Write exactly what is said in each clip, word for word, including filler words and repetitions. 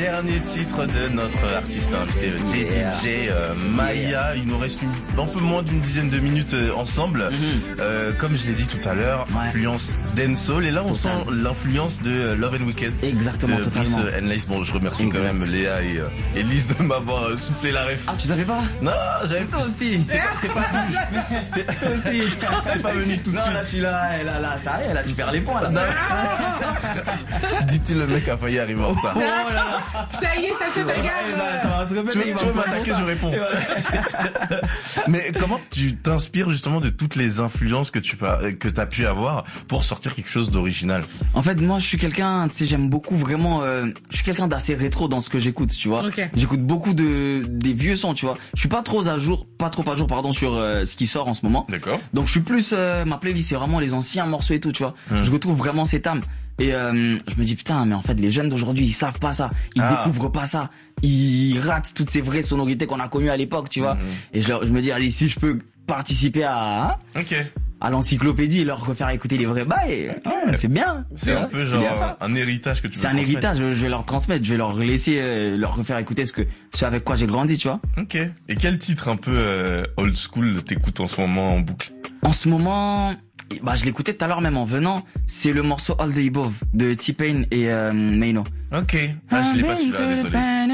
dernier titre de notre artiste invité, le J D J euh, Maya. Il nous reste une, un peu moins d'une dizaine de minutes euh, ensemble. Mm-hmm. Euh, comme je l'ai dit tout à l'heure, ouais. influence dancehall. Et là, on Total. sent l'influence de euh, Love and Wicked. Exactement, de totalement. Brice and Lace. Bon, je remercie exact. quand même Léa et, euh, et Lise de m'avoir euh, soufflé la ref. Ah, tu savais pas? Non, j'avais toi aussi. C'est pas, c'est pas c'est toi aussi. C'est pas venu tout de non, suite. Là, tu là, là, là, ça y est, là, tu perds les points, là. Dit-il, le mec a failli arriver en retard. Oh là là. Ça y est, ça se bagarre. Ça, ça va se répéter. Tu veux, tu veux m'attaquer, je réponds. Voilà. Mais comment tu t'inspires justement de toutes les influences que tu que t'as pu avoir pour sortir quelque chose d'original? En fait, moi, je suis quelqu'un, tu sais, j'aime beaucoup vraiment, euh, je suis quelqu'un d'assez rétro dans ce que j'écoute, tu vois. Okay. J'écoute beaucoup de, des vieux sons, tu vois. Je suis pas trop à jour, pas trop à jour, pardon, sur euh, ce qui sort en ce moment. D'accord. Donc, je suis plus, euh, ma playlist, c'est vraiment les anciens morceaux et tout, tu vois. Hum. Je retrouve vraiment cette âme. Et euh, je me dis putain, mais en fait les jeunes d'aujourd'hui ils savent pas ça, ils ah. découvrent pas ça, ils ratent toutes ces vraies sonorités qu'on a connues à l'époque, tu vois. Mmh. Et je, leur, je me dis allez, si je peux participer à hein, okay. à l'encyclopédie et leur refaire écouter les vrais bails, okay. ouais, c'est bien. C'est un peu genre un héritage que tu veux C'est un héritage, je, je vais leur transmettre, je vais leur laisser euh, leur refaire écouter ce que ce avec quoi j'ai grandi, tu vois. Ok. Et quel titre un peu euh, old school t'écoutes en ce moment en boucle? En ce moment. Bah, je l'écoutais tout à l'heure même en venant. C'est le morceau All the Above de T-Pain et euh, Maino. Ok. Ah, je l'ai pas celui-là, désolé.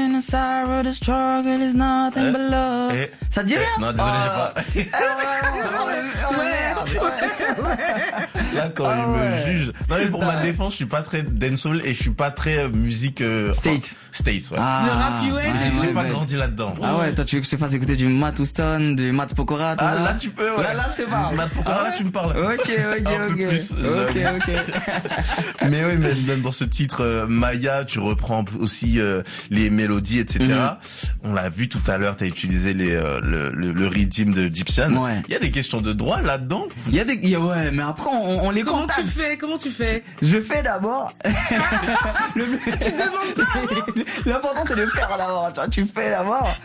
Euh, eh, Ça te dit rien? Eh, non, désolé, oh, j'ai pas. Là, quand ah, il me ouais. juge. Non, mais pour ma défense, je suis pas très dancehall et je suis pas très euh, musique, euh, State. Enfin, States, ouais. Ah, le rap U S. J'ai pas grandi là-dedans. Ah ouais, toi, tu veux que je te fasse écouter du Matt Houston, du Matt Pokora, tout ah, ça? là, tu peux, ouais. Là, là, je te parle. Matt Pokora, ah, ouais. là, tu me parles. Ok, ok, un ok. Peu plus, ok, ok. Mais oui, mais même dans ce titre, euh, Maya, tu reprends aussi euh, les mélodies, et cetera. Mm-hmm. On l'a vu tout à l'heure, t'as utilisé les, euh, le, le, le rythme de Gypsian. Ouais. Il y a des questions de droit là-dedans. Il y a des, il y a, ouais, mais après, on, on les Comment contacte. tu fais? Comment tu fais? Je fais d'abord. le... Tu demandes pas. L'important, c'est de faire d'abord. Tu vois, tu fais d'abord.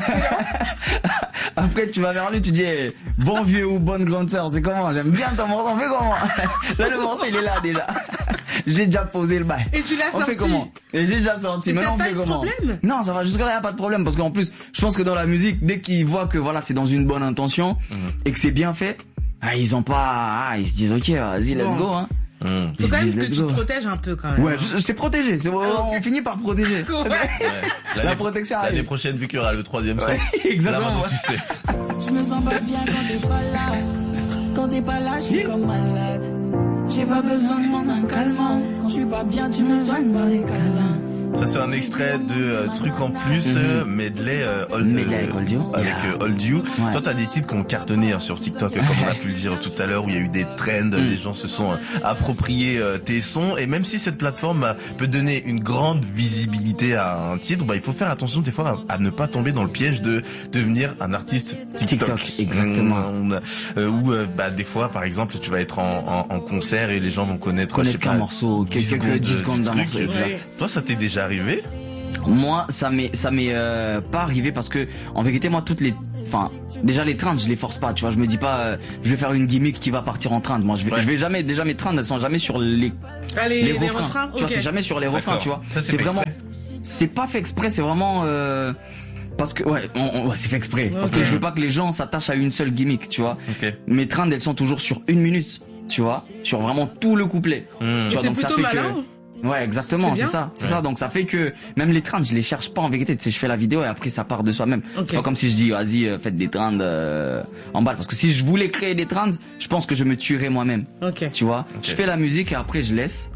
Après, tu vas vers lui, tu dis, hey, bon vieux ou bonne grande sœur, c'est comment? J'aime bien ton morceau, on fait comment? Là, le morceau, il est là, déjà. J'ai déjà posé le bail. Et tu l'as sorti? On fait comment? Et j'ai déjà sorti. Mais maintenant, on pas fait de comment? Problème? Non, ça va, jusqu'à là, y a pas de problème. Parce qu'en plus, je pense que dans la musique, dès qu'ils voient que voilà, c'est dans une bonne intention, mmh. et que c'est bien fait, ah, ils ont pas, ah, ils se disent, ok, vas-y, let's bon. go, hein. Mmh. Faut quand même que tu te protèges un peu quand même. Ouais, c'est protégé. C'est, ah, okay. On finit par protéger. Ouais. Ouais. La protection arrive. L'année prochaine, vu qu'il y aura le troisième son. Ouais, exactement. Là, ouais. tu sais. Je me sens pas bien quand t'es pas là. Quand t'es pas là, je suis comme malade. J'ai pas besoin de mon un calmant. Quand je suis pas bien, tu me soignes par des câlins. Ça c'est un extrait de euh, Truc en plus, mm-hmm. euh, medley, euh, old, medley avec Old You. Avec yeah. euh, Old You. Ouais. Toi t'as des titres qui ont cartonné hein, sur TikTok, comme on a pu le dire tout à l'heure, où il y a eu des trends, mm. les gens se sont euh, appropriés euh, tes sons. Et même si cette plateforme bah, peut donner une grande visibilité à un titre, bah il faut faire attention des fois à, à ne pas tomber dans le piège de devenir un artiste TikTok. TikTok, exactement. On, on, euh, ou euh, bah des fois par exemple tu vas être en, en, en concert et les gens vont connaître, connaître je sais un pas, morceau, quelques dix secondes d'un morceau. Exact. Toi ça t'est déjà arrivé? Moi, ça m'est, ça m'est euh, pas arrivé parce que, en vérité, moi, toutes les, enfin, déjà les trends, je les force pas, tu vois. Je me dis pas, euh, je vais faire une gimmick qui va partir en trend. Moi, je vais, ouais. je vais jamais, déjà mes trends, elles sont jamais sur les, Allez, les, les refrains. refrains. Tu okay. vois, c'est jamais sur les refrains, D'accord. tu vois. Ça, c'est, c'est vraiment, c'est pas fait exprès, c'est vraiment, euh, parce que, ouais, on, on, ouais c'est fait exprès. Okay. Parce que je veux pas que les gens s'attachent à une seule gimmick, tu vois. Okay. Mes trends, elles sont toujours sur une minute, tu vois, sur vraiment tout le couplet. Mmh. Tu vois, c'est donc ça plutôt fait malin. que, ouais, exactement, c'est, c'est ça, c'est ouais. ça. Donc ça fait que même les trends, je les cherche pas en vérité. Tu sais, je fais la vidéo et après ça part de soi-même. Okay. C'est pas comme si je dis vas-y, euh, faites des trends euh, en balle. Parce que si je voulais créer des trends, je pense que je me tuerais moi-même. Okay. Tu vois, okay. Je fais la musique et après je laisse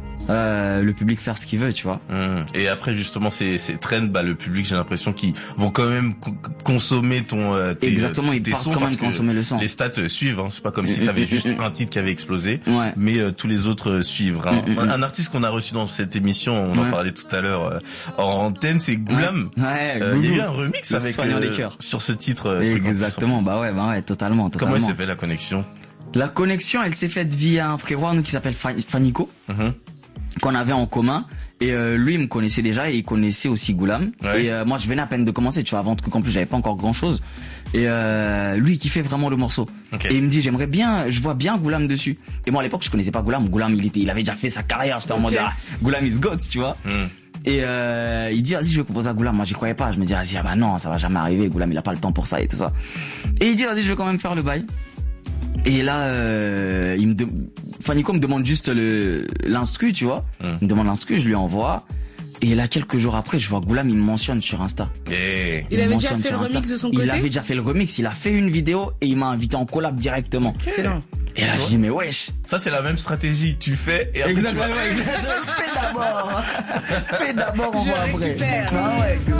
euh, le public faire ce qu'il veut, tu vois. Mmh. Et après justement ces ces trends, bah le public, j'ai l'impression qu'ils vont quand même co- consommer ton euh, tes, exactement, ils tes partent sons quand même consommer le son. Les stats euh, suivent, hein. C'est pas comme si t'avais juste un titre qui avait explosé, ouais. mais euh, tous les autres euh, suivent. Hein. Un, un artiste qu'on a reçu dans cette émission, on ouais. en parlait tout à l'heure euh, en antenne, c'est Goulam. Ouais. ouais euh, il y a eu un remix le avec euh, sur ce titre. Euh, exactement, bah ouais, bah ouais, totalement, totalement. Comment il s'est fait la connexion? La connexion, elle s'est faite via un frérot nous qui s'appelle Fanico. Mm-hmm. Qu'on avait en commun Et euh, lui, il me connaissait déjà et il connaissait aussi Goulam. Ouais. Et euh, moi, je venais à peine de commencer, tu vois, avant truc en plus, j'avais pas encore grand chose. Et euh, lui, il kiffait vraiment le morceau. Okay. Et il me dit, j'aimerais bien, je vois bien Goulam dessus. Et moi, à l'époque, je connaissais pas Goulam. Goulam, il était, il avait déjà fait sa carrière. J'étais en okay. mode, ah, Goulam is God, tu vois. Mm. Et euh, il dit, vas-y, je vais composer à Goulam. Moi, j'y croyais pas. Je me dis, vas-y, ah bah non, ça va jamais arriver. Goulam, il a pas le temps pour ça et tout ça. Et il dit, vas-y, je vais quand même faire le bail. Et là, euh, il me, de... enfin, Nico me demande juste le l'instru, tu vois. Mm. Il me demande l'instru, je lui envoie. Et là, quelques jours après, je vois Goulam, il me mentionne sur Insta. Hey. Il, il avait déjà fait le remix de son côté. Il avait déjà fait le remix. Il a fait une vidéo et il m'a invité en collab directement. Excellent. Et là, je dis, mais wesh. Ça, c'est la même stratégie. Tu fais et après exactement, tu vas... Exactement. Fais d'abord. Fais d'abord, on je voit après. Récupère. Ah ouais.